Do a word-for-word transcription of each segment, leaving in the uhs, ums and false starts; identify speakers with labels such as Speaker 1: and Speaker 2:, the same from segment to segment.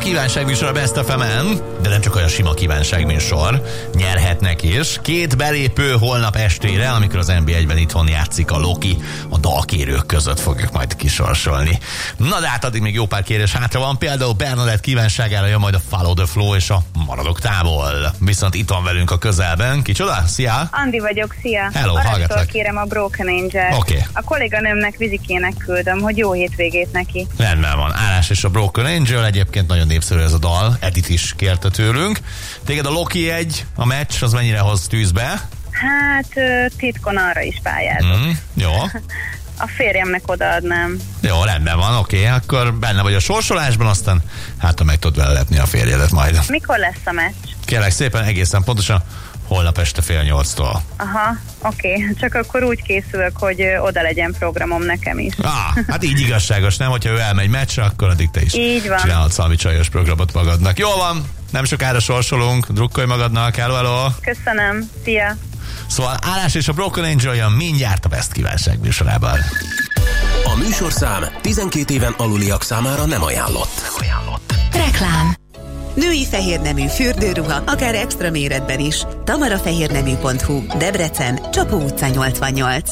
Speaker 1: kívánságműsor a Best ef emen, de nem csak olyan sima kívánságműsor, nyerhetnek is. Két belépő holnap estére, amikor az en bé egyben itthon játszik a Loki, a dalkérők között fogjuk majd kisorsolni. Na de hát addig még jó pár kérés hátra van, például Bernadett kívánságára jön majd a Follow the Flow és a Maradok távol. Viszont itt van velünk a közelben. Kicsoda? Szia!
Speaker 2: Andi vagyok, szia!
Speaker 1: Hello, hallgatlak.
Speaker 2: Kérem a Broken Angel.
Speaker 1: Oké. Okay.
Speaker 2: A kolléganőmnek Vizikének küldöm, hogy jó hétvégét neki.
Speaker 1: Rendben van. Állás és a Broken Angel, egyébként nagyon népszerű ez a dal. Edith is kérte tőlünk. Téged a Loki egy, a meccs, az mennyire hoz tűzbe?
Speaker 2: Hát titkon arra is pályázok.
Speaker 1: Mm, jó.
Speaker 2: A férjemnek odaadnám.
Speaker 1: Jó, rendben van, oké, okay. Akkor benne vagy a sorsolásban, aztán hát ha meg tudod vele lepni a férjedet majd.
Speaker 2: Mikor lesz a meccs?
Speaker 1: Kérlek szépen, egészen pontosan holnap este fél nyolctól.
Speaker 2: Aha, oké. Okay. Csak akkor úgy készülök, hogy oda legyen programom nekem is.
Speaker 1: Ah, hát így igazságos, nem? Hogyha ő elmegy meccsre, akkor addig te is
Speaker 2: így van.
Speaker 1: Csinálhatsz valami csajos programot magadnak. Jó van, nem sokára sorsolunk, drukkolj magadnak, hello, hello.
Speaker 2: Köszönöm, szia.
Speaker 1: Szóval Állás és a Broken Angel jön mindjárt a Best kívánság műsorában.
Speaker 3: A műsorszám tizenkét éven aluliak számára nem ajánlott. Nem ajánlott.
Speaker 4: Reklám. Női fehérnemű fürdőruha, akár extra méretben is. tamarafehérnemű pont hu, Debrecen, Csapó utca nyolcvannyolc.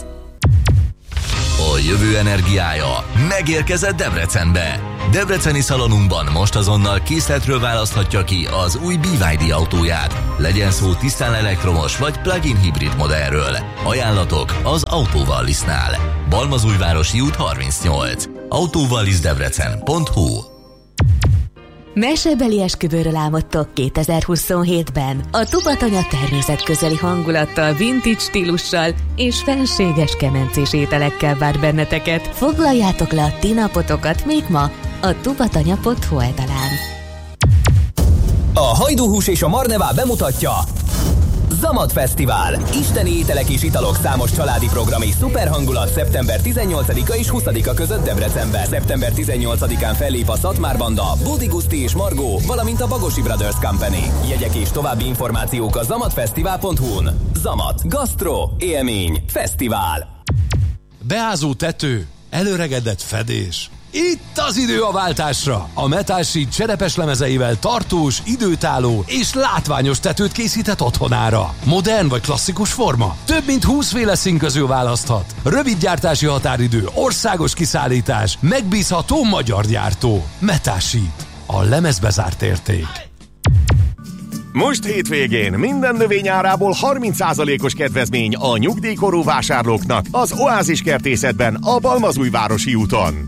Speaker 5: A jövő energiája megérkezett Debrecenbe. Debreceni szalonunkban most azonnal készletről választhatja ki az új bé vé dé autóját. Legyen szó tisztán elektromos vagy plug-in hibrid modellről. Ajánlatok az Autóvallisnál. Balmazújvárosi út harmincnyolc. autóvallisdebrecen pont hu.
Speaker 6: Mesebeli esküvőről álmodtok kétezer-huszonhétben. A Tubatanya természetközeli hangulattal, vintage stílussal és felséges kemencés ételekkel vár benneteket. Foglaljátok le a ti napotokat még ma a tubatanya pont hu oldalán.
Speaker 7: A Hajdúhús és a Marnevá bemutatja Zamat Fesztivál. Isteni ételek és italok számos családi program és szuper hangulat szeptember tizennyolcadika és huszadika között Debrecenben. szeptember tizennyolcadikán fellép a Szatmár Banda, Bódi Guszti és Margó, valamint a Bagosi Brothers Company. Jegyek és további információk a zamatfesztivál pont hu-n. Zamat. Gasztro. Élmény. Fesztivál.
Speaker 8: Beázó tető. Előregedett fedés. Itt az idő a váltásra! A Metal Sheet cserepes lemezeivel tartós, időtálló és látványos tetőt készített otthonára. Modern vagy klasszikus forma? Több mint húsz féle szín közül választhat. Rövid gyártási határidő, országos kiszállítás, megbízható magyar gyártó. Metal Sheet. A lemezbe zárt érték.
Speaker 9: Most hétvégén minden növény árából harminc százalékos kedvezmény a nyugdíjkorú vásárlóknak az Oázis kertészetben a Balmazújvárosi úton.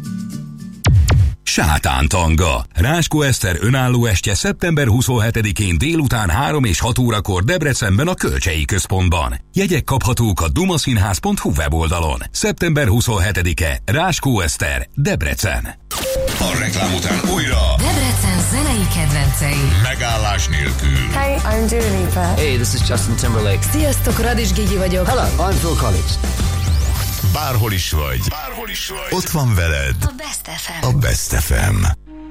Speaker 10: Sátántanga. Ráskó Eszter önálló estje szeptember huszonhetedikén délután három és hat órakor Debrecenben a Kölcsei Központban. Jegyek kaphatók a dumaszínház pont hu weboldalon. szeptember huszonhetedike. Ráskó Eszter, Debrecen.
Speaker 11: A reklám után újra
Speaker 12: Debrecen zenei kedvencei.
Speaker 11: Megállás nélkül.
Speaker 13: Hey, I'm Dua Lipa.
Speaker 14: Hey, this is Justin Timberlake.
Speaker 12: Sziasztok, Radis Gigi vagyok.
Speaker 14: Hello, I'm Phil Collins.
Speaker 11: Bárhol is vagy. Bárhol is vagy. Ott van veled.
Speaker 12: A Best ef em.
Speaker 11: A Best ef em.